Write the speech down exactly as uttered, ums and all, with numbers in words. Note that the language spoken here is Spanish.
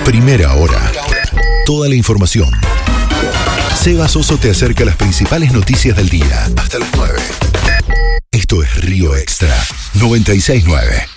Primera hora. Toda la información. Seba Soso te acerca las principales noticias del día. Hasta las nueve. Esto es Río Extra noventa y seis punto nueve.